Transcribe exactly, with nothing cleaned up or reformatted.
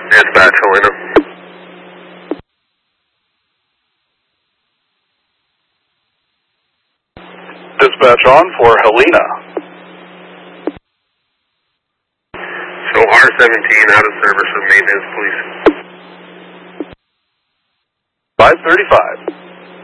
Dispatch, Helena. Dispatch on for Helena. So R seventeen out of service for maintenance, please. five thirty-five.